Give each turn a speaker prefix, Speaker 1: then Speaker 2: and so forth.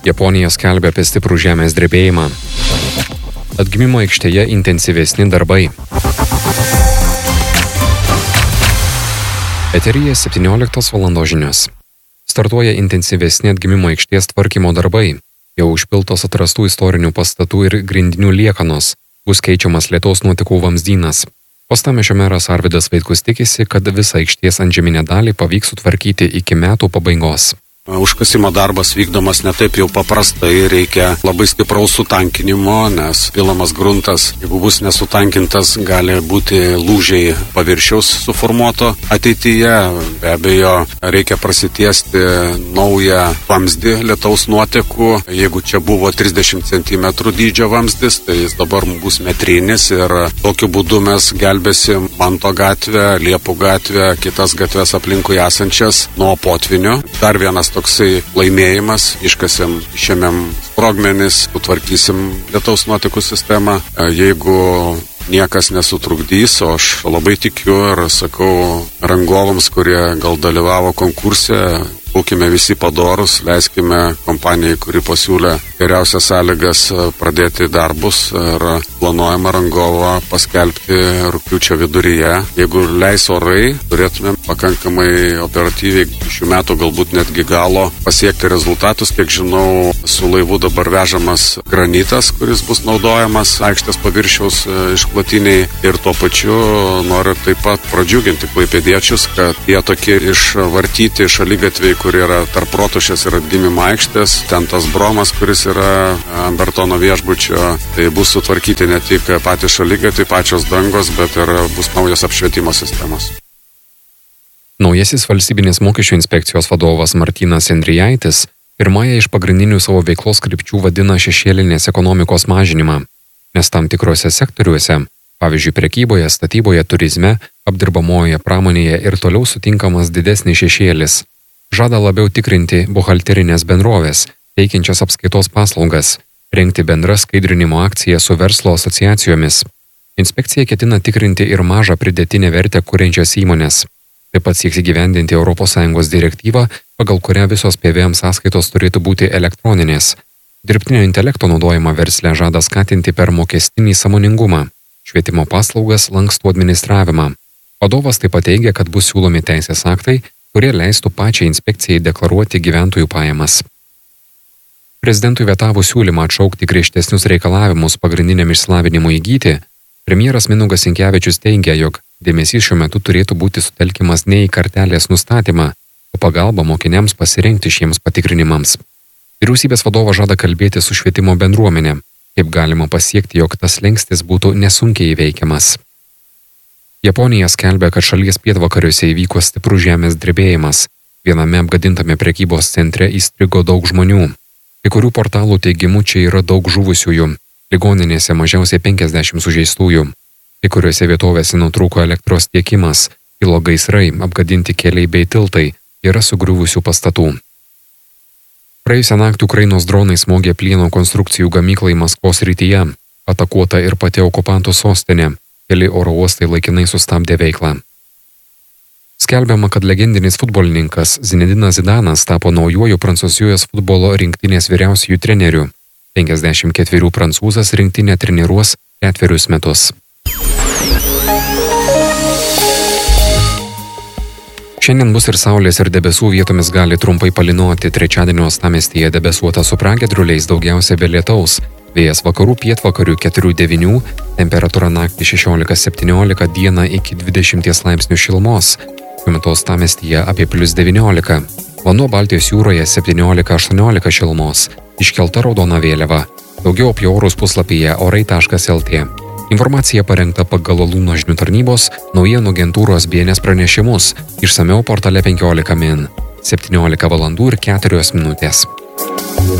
Speaker 1: Japonija skelbia apie stiprų žemės drebėjimą. Atgimimo aikštėje intensyvesni darbai. Eteryje 17 val. Žinios. Startuoja intensyvesni atgimimo aikštės tvarkymo darbai. Jau užpiltos atrastų istorinių pastatų ir grindinių liekanos. Bus keičiamas lietaus nuotekų vamzdynas. Uostamiesčio meras Arvydas Vaitkus tikisi, kad visą aikštės antžeminę dalį pavyks sutvarkyti iki metų pabaigos.
Speaker 2: Užkasimo darbas vykdomas ne taip jau paprastai, reikia labai stipraus sutankinimo, nes pilamas gruntas, jeigu bus nesutankintas, gali būti lūžiai paviršiaus suformuoto ateityje. Be abejo, reikia prasitiesti naują vamzdį lietaus nuotekų. Jeigu čia buvo 30 cm dydžio vamzdis, tai jis dabar bus metrinis ir tokiu būdu mes gelbėsim Manto gatvę, Liepų gatvę, kitas gatves aplinkui esančias nuo potvynio. Dar vienas toksai laimėjimas, išėmėm sprogmenis, sutvarkysim lietaus nuotekų sistemą. Jeigu niekas nesutrukdys, o aš labai tikiu ir sakau rangovams, kurie gal dalyvavo konkurse, būkime visi padorus, leiskime kompanijai, kuri pasiūlė geriausias sąlygas pradėti darbus ir planuojama rangovą paskelbti rugpjūčio viduryje. Jeigu leis orai, turėtume pakankamai operatyviai šių metų galbūt netgi galo pasiekti rezultatus. Kiek žinau, su laivu dabar vežamas granitas, kuris bus naudojamas aikštės paviršiaus išklotiniai ir tuo pačiu noriu taip pat pradžiuginti klaipėdiečius, kad jie tokie išvartyti šaligatviai, kur yra tarp Rotušės ir Atgimimo aikštės, ten tas bromas, kuris yra Ambertono viešbučio, tai bus sutvarkyti ne tik patys šaligatviai, pačios dangos, bet ir bus naujos apšvietimo sistemos.
Speaker 1: Naujasis valstybinės mokesčių inspekcijos vadovas Martynas Endrijaitis pirmąją iš pagrindinių savo veiklos krypčių vadina šešėlinės ekonomikos mažinimą, nes tam tikrose sektoriuose, pavyzdžiui prekyboje, statyboje, turizme, apdirbamojoje pramonėje ir toliau sutinkamas didesnis šešėlis. Žada labiau tikrinti buhalterinės bendrovės, teikiančias apskaitos paslaugas, rengti bendras skaidrinimo akcijas su verslo asociacijomis. Inspekcija ketina tikrinti ir mažą pridėtinę vertę kuriančias įmonės. Taip pat sieks įgyvendinti ES direktyvą, pagal kurią visos PVM sąskaitos turėtų būti elektroninės. Dirbtinio intelekto naudojimą versle žada skatinti per mokestinį sąmoningumą, švietimo paslaugas, lankstų administravimą. Vadovas taip pat teigia, kad bus siūlomi teisės aktai, kurie leistų pačiai inspekcijai deklaruoti gyventojų pajamas. Prezidentui vetavus siūlymą atšaukti griežtesnius reikalavimus pagrindiniam išsilavinimui įgyti, premjeras Mindaugas Sinkevičius teigia, jog dėmesys šiuo metu turėtų būti sutelkiamas ne į kartelės nustatymą, o pagalbą mokiniams pasirengti šiems patikrinimams. Vyriausybės vadovas žada kalbėti su švietimo bendruomenė, kaip galima pasiekti, jog tas slenkstis būtų nesunkiai įveikiamas. Japonija skelbia, kad šalies pietvakariuose įvyko stiprus žemės drebėjimas. Viename apgadintame prekybos centre įstrigo daug žmonių. Kai kurių portalų teigimu čia yra daug žuvusiųjų, ligoninėse mažiausiai 50 sužeistųjų. Kai kuriuose vietovėse nutrūko elektros tiekimas, kilo gaisrai, apgadinti keliai bei tiltai, yra sugriuvusių pastatų. Praėjusią naktį Ukrainos dronai smogė plieno konstrukcijų gamyklai Maskvos srityje, atakuota ir pati okupantų sostinė. Keli oro uostai laikinai sustabdė veiklą. Skelbiama, kad legendinis futbolininkas Zinedinas Zidanas tapo naujuoju Prancūzijos futbolo rinktinės vyriausiųjų treneriu. 54 prancūzas rinktinę treniruos 4 metus. Šiandien bus ir saulės ir debesų, vietomis gali trumpai palynoti. Trečiadienio uostamiestyje debesuota su pragiedruliais, daugiausia be lietaus. Vėjas vakarų pietvakarių 4-9, temperatūra naktį 16-17, dieną iki 20 laipsnių šilumos. Šiuo metu uostamiestyje apie +19. Vanduo Baltijos jūroje 17-18 šilumos. Iškelta raudona vėliava. Daugiau apie orus puslapyje orai.lt. Informacija parengta pagal Lūno žinių tarnybos, naujienų agentūros BNS pranešimus. Išsamiau portale 15 min. 17 val. ir 4 minutės.